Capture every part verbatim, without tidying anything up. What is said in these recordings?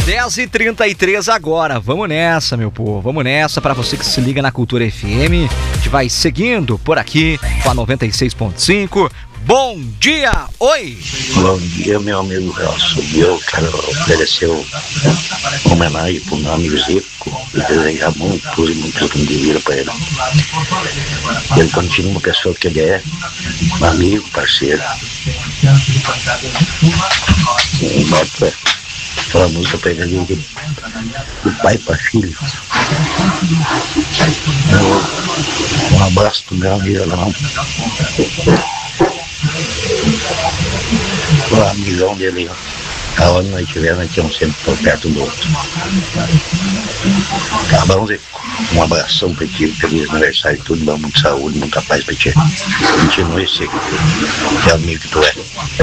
dez e trinta e três agora, vamos nessa, meu povo, vamos nessa. Para você que se liga na Cultura F M, a gente vai seguindo por aqui com a noventa e seis ponto cinco. Bom dia, oi! Bom dia, meu amigo Nelson. Eu quero oferecer uma homenagem pro meu amigo Zico e desejar muitos e muitos anos de vida para ele. Ele continua uma pessoa que ele é, um amigo, parceiro. E bota aquela música para ele ali, de, de pai para filho. Um abraço do meu amigo Alemão. O amigão dele, ó. Aonde nós estiver, nós estamos sempre por perto do outro. Tá bom, Zico? Um abração pra ti, feliz aniversário, tudo bom, muita saúde, muita paz pra ti. Continue esse, esse amigo que tu é.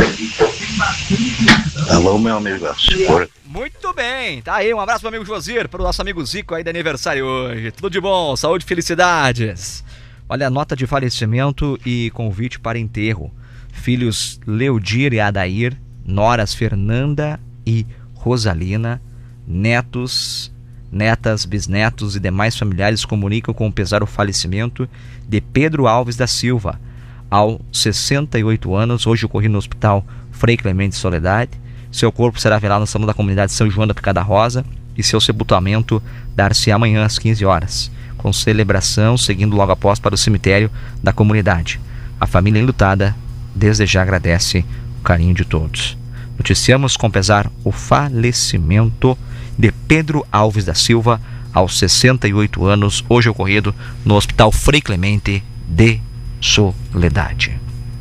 Tá bom, meu amigo? Por... Muito bem, tá aí, um abraço pro amigo Josir, pro nosso amigo Zico aí de aniversário hoje. Tudo de bom, saúde e felicidades. Olha, nota de falecimento e convite para enterro. Filhos Leodir e Adair, noras Fernanda e Rosalina, netos, netas, bisnetos e demais familiares comunicam com o pesar o falecimento de Pedro Alves da Silva, aos sessenta e oito anos, hoje ocorrido no Hospital Frei Clemente Soledade. Seu corpo será velado no salão da comunidade São João da Picada Rosa e seu sepultamento dar-se amanhã às quinze horas, com celebração seguindo logo após para o cemitério da comunidade. A família enlutada desde já agradece o carinho de todos. Noticiamos com pesar o falecimento de Pedro Alves da Silva, aos sessenta e oito anos, hoje ocorrido no Hospital Frei Clemente de Soledade.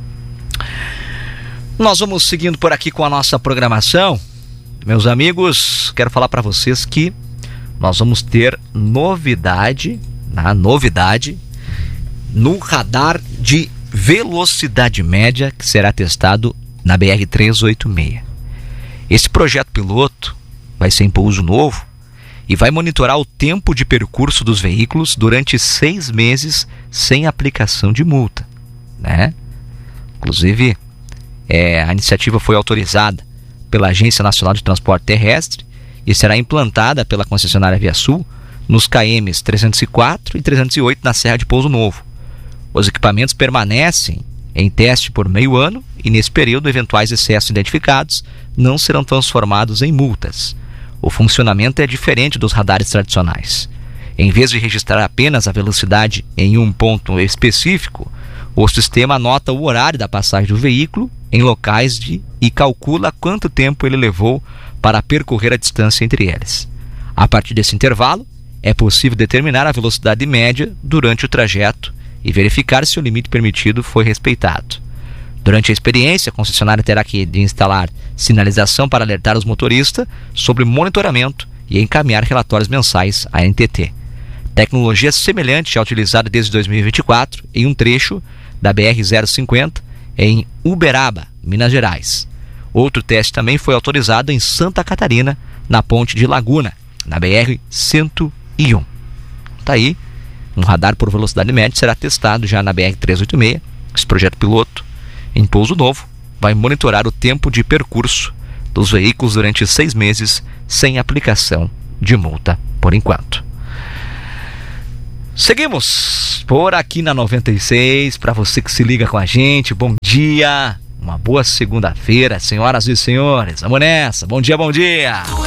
Nós vamos seguindo por aqui com a nossa programação. Meus amigos, quero falar para vocês que nós vamos ter novidade, na novidade, no radar de velocidade média que será testado na B R trezentos e oitenta e seis. Esse projeto piloto vai ser em pouso novo e vai monitorar o tempo de percurso dos veículos durante seis meses sem aplicação de multa, né? Inclusive, é, a iniciativa foi autorizada pela Agência Nacional de Transporte Terrestre e será implantada pela concessionária Via Sul nos K Ms trezentos e quatro e trezentos e oito na Serra de Pouso Novo. Os equipamentos permanecem em teste por meio ano e, nesse período, eventuais excessos identificados não serão transformados em multas. O funcionamento é diferente dos radares tradicionais. Em vez de registrar apenas a velocidade em um ponto específico, o sistema anota o horário da passagem do veículo em locais de, e calcula quanto tempo ele levou para percorrer a distância entre eles. A partir desse intervalo, é possível determinar a velocidade média durante o trajeto e verificar se o limite permitido foi respeitado. Durante a experiência, a concessionária terá que instalar sinalização para alertar os motoristas sobre monitoramento e encaminhar relatórios mensais à N T T. Tecnologia semelhante é utilizada desde dois mil e vinte e quatro em um trecho da B R zero cinquenta em Uberaba, Minas Gerais. Outro teste também foi autorizado em Santa Catarina, na ponte de Laguna, na B R cento e um. Tá aí. Um radar por velocidade média será testado já na B R trezentos e oitenta e seis. Esse projeto piloto, em pouso novo, vai monitorar o tempo de percurso dos veículos durante seis meses sem aplicação de multa por enquanto. Seguimos por aqui na noventa e seis. Para você que se liga com a gente, bom dia, uma boa segunda-feira, senhoras e senhores. Vamos nessa, bom dia, bom dia.